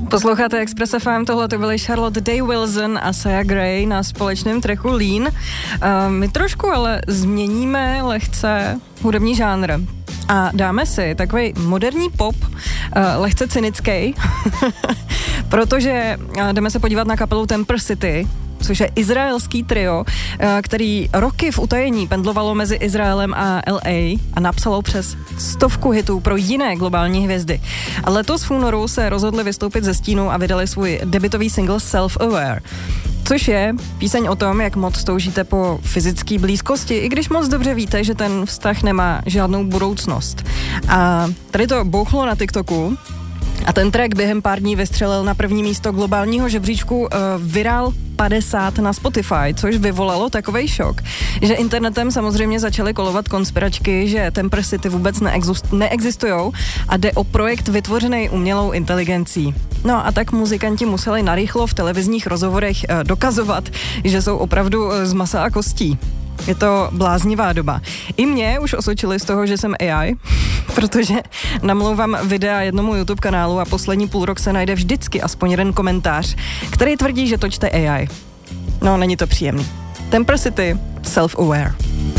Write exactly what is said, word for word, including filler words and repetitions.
Posloucháte Express F M, tohle to byly Charlotte Day Wilson a Sia Gray na společném tracku Lean. Uh, my trošku ale změníme lehce hudební žánr a dáme si takový moderní pop, uh, lehce cynický, protože uh, jdeme se podívat na kapelu Temper City, což je izraelský trio, který roky v utajení pendlovalo mezi Izraelem a L A a napsalo přes stovku hitů pro jiné globální hvězdy. A letos v únoru se rozhodli vystoupit ze stínu a vydali svůj debutový single Self-Aware, což je píseň o tom, jak moc toužíte po fyzické blízkosti, i když moc dobře víte, že ten vztah nemá žádnou budoucnost. A tady to bouchlo na TikToku, a ten track během pár dní vystřelil na první místo globálního žebříčku uh, Viral padesát na Spotify, což vyvolalo takovej šok, že internetem samozřejmě začaly kolovat konspiračky, že Temper City vůbec neexist- neexistujou a jde o projekt vytvořený umělou inteligencí. No a tak muzikanti museli narychlo v televizních rozhovorech uh, dokazovat, že jsou opravdu uh, z masa a kostí. Je to bláznivá doba. I mě už osočili z toho, že jsem A I, protože namlouvám videa jednomu YouTube kanálu a poslední půl rok se najde vždycky aspoň jeden komentář, který tvrdí, že to čte A I. No, není to příjemný. Temper City, Self-Aware.